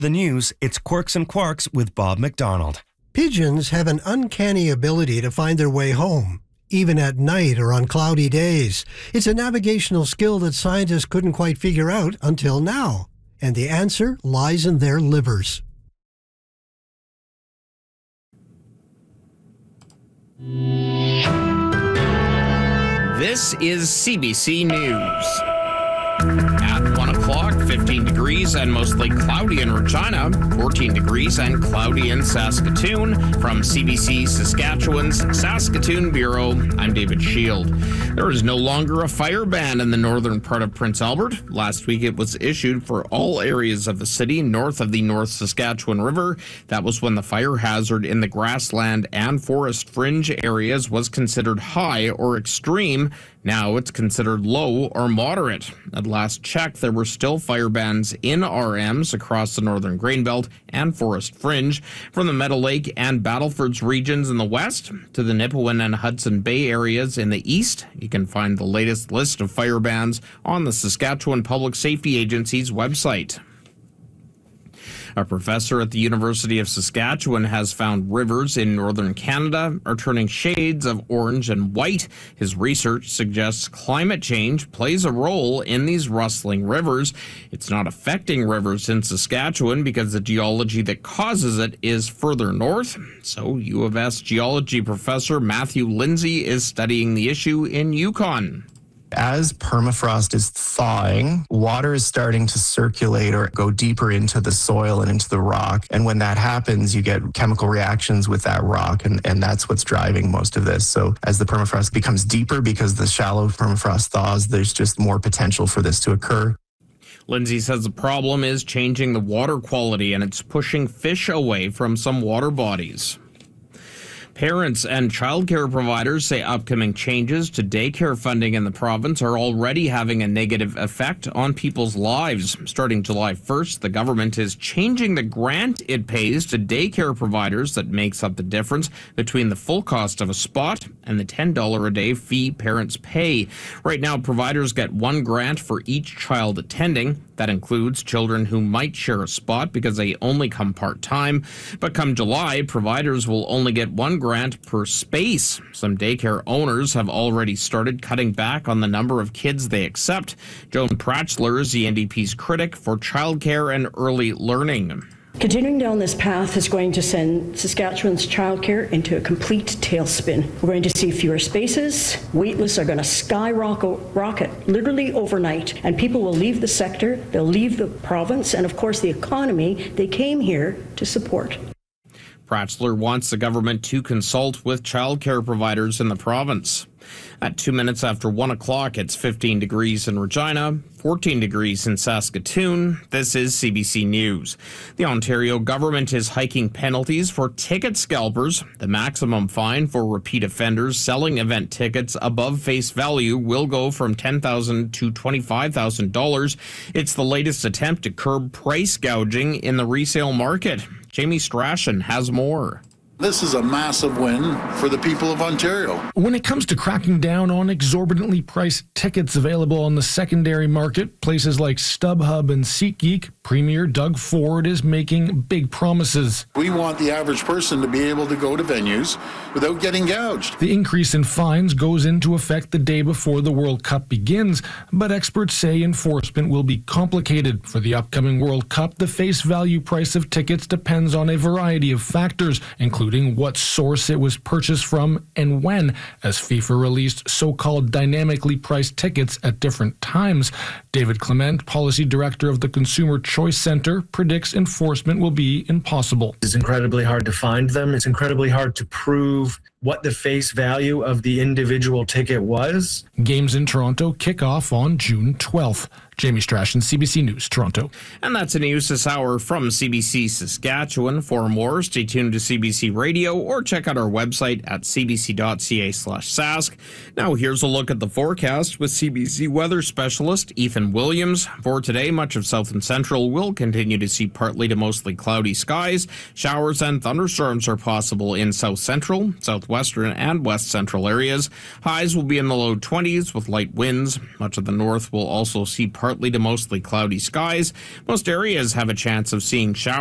The news, it's Quirks and Quarks with Bob McDonald. Pigeons have an uncanny ability to find their way home, even at night or on cloudy days. It's a navigational skill that scientists couldn't quite figure out until now. And the answer lies in their livers. This is CBC News. At 1 o'clock, 15 degrees and mostly cloudy in Regina, 14 degrees and cloudy in Saskatoon. From CBC Saskatchewan's Saskatoon Bureau, I'm David Shield. There is no longer a fire ban in the northern part of Prince Albert. Last week it was issued for all areas of the city north of the North Saskatchewan River. That was when the fire hazard in the grassland and forest fringe areas was considered high or extreme. Now it's considered low or moderate. At last check, there were still fire bans in RMs across the northern Grain Belt and Forest Fringe, from the Meadow Lake and Battlefords regions in the west to the Nipawin and Hudson Bay areas in the east. You can find the latest list of fire bans on the Saskatchewan Public Safety Agency's website. A professor at the University of Saskatchewan has found rivers in northern Canada are turning shades of orange and white. His research suggests climate change plays a role in these rustling rivers. It's not affecting rivers in Saskatchewan because the geology that causes it is further north. So U of S geology professor Matthew Lindsay is studying the issue in Yukon. As permafrost is thawing, water is starting to circulate or go deeper into the soil and into the rock. And when that happens, you get chemical reactions with that rock, and that's what's driving most of this. So as the permafrost becomes deeper because the shallow permafrost thaws, there's just more potential for this to occur. Lindsay says the problem is changing the water quality, and it's pushing fish away from some water bodies. Parents and childcare providers say upcoming changes to daycare funding in the province are already having a negative effect on people's lives. Starting July 1st, the government is changing the grant it pays to daycare providers that makes up the difference between the full cost of a spot and the $10 a day fee parents pay. Right now, providers get one grant for each child attending. That includes children who might share a spot because they only come part-time. But come July, providers will only get one grant per space. Some daycare owners have already started cutting back on the number of kids they accept. Joan Pratchler is the NDP's critic for childcare and early learning. Continuing down this path is going to send Saskatchewan's childcare into a complete tailspin. We're going to see fewer spaces, waitlists are going to skyrocket literally overnight, and people will leave the sector, they'll leave the province, and of course the economy they came here to support. Pratchler wants the government to consult with childcare providers in the province. At 2 minutes after 1 o'clock, it's 15 degrees in Regina, 14 degrees in Saskatoon. This is CBC News. The Ontario government is hiking penalties for ticket scalpers. The maximum fine for repeat offenders selling event tickets above face value will go from $10,000 to $25,000. It's the latest attempt to curb price gouging in the resale market. Jamie Strachan has more. This is a massive win for the people of Ontario. When it comes to cracking down on exorbitantly priced tickets available on the secondary market, places like StubHub and SeatGeek, Premier Doug Ford is making big promises. We want the average person to be able to go to venues without getting gouged. The increase in fines goes into effect the day before the World Cup begins, but experts say enforcement will be complicated. For the upcoming World Cup, the face value price of tickets depends on a variety of factors, including what source it was purchased from and when, as FIFA released so-called dynamically priced tickets at different times. David Clement, Policy Director of the Consumer Choice Centre, predicts enforcement will be impossible. It's incredibly hard to find them. It's incredibly hard to prove what the face value of the individual ticket was. Games in Toronto kick off on June 12th. Jamie Strachan, CBC News, Toronto. And that's the news this hour from CBC Saskatchewan. For more, stay tuned to CBC Radio or check out our website at cbc.ca/sask. Now here's a look at the forecast with CBC weather specialist Ethan Williams. For today, much of south and central will continue to see partly to mostly cloudy skies. Showers and thunderstorms are possible in south central, southwestern, and west central areas. Highs will be in the low 20s with light winds. Much of the north will also see partly to mostly cloudy skies. Most areas have a chance of seeing showers